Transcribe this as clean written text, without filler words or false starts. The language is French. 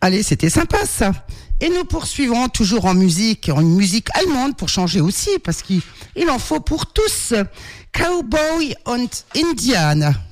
Allez, c'était sympa ça. Et nous poursuivons toujours en musique allemande pour changer aussi, parce qu'il en faut pour tous. Cowboy und Indianer.